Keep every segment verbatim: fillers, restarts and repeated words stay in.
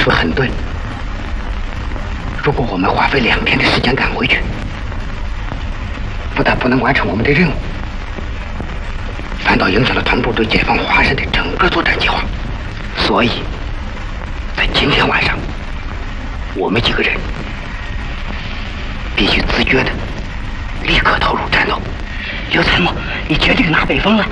说的很对。如果我们花费两天的时间赶回去，不但不能完成我们的任务，反倒影响了团部对解放华山的整个作战计划。所以，在今天晚上，我们几个人必须自觉的立刻投入战斗。 刘参谋，你决定拿北风了？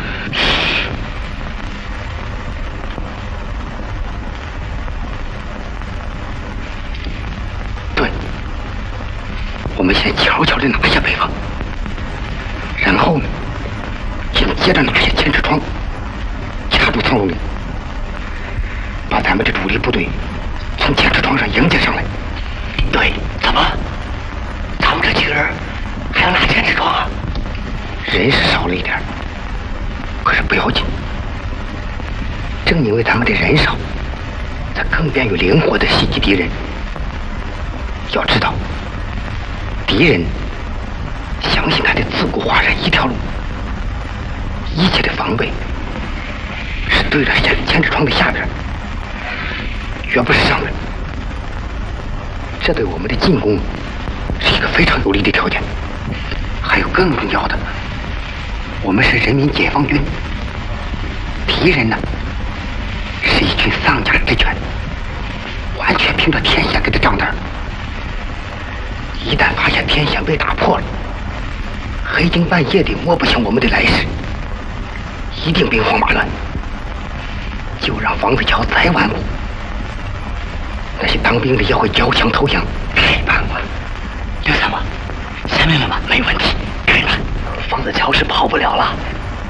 对，我们先悄悄地拿下北方，然后呢，紧接着拿下千尺窗，掐住苍龙岭，把咱们的主力部队从千尺窗上迎接上来。 对，怎么？咱们这几个人还要拿千尺窗啊？ 人是少了一点，可是不要紧。正因为咱们的人少，才更便于灵活地袭击敌人。要知道，敌人相信他的自古华山一条路，一切的防备是对着千千尺窗的下边，绝不是上面。这对我们的进攻是一个非常有利的条件。还有更重要的，我们是人民解放军，敌人呢是一群丧家之犬，完全凭着天线给的账单。一旦发现天线被打破了，黑更半夜的摸不清我们的来势，一定兵荒马乱。就让王子乔再顽固，那些当兵的也会交枪投降。 太棒了，刘参谋，下命令吧，没问题。对了，方子乔是跑不了了。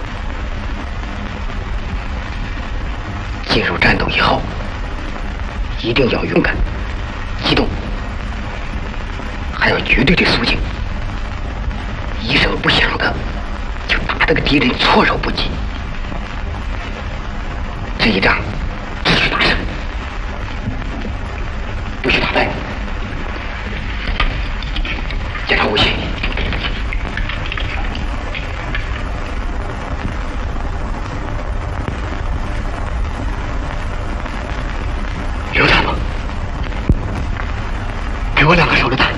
进入战斗以后，一定要勇敢、机动，还有绝对的肃静，一声不响的就打这个敌人措手不及。这一仗只许打胜，不许打败。检查武器。 刘参谋，给我两个手榴弹。